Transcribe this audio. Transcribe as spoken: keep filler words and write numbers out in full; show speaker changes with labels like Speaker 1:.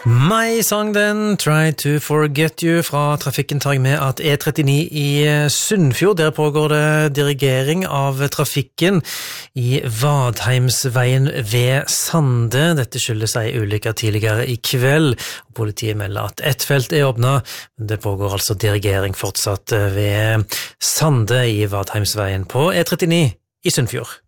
Speaker 1: My sang den, Try to Forget You. Fra trafikken tar jeg med at E trettini i Sunnfjord, der pågår det dirigering av trafikken i Vadheimsveien ved Sande. Dette skyldes ei ulykke tidligere i kveld, og politiet melder at ett felt er åpnet, men det pågår altså dirigering fortsatt ved Sande i Vadheimsveien på E trettini i Sunnfjord.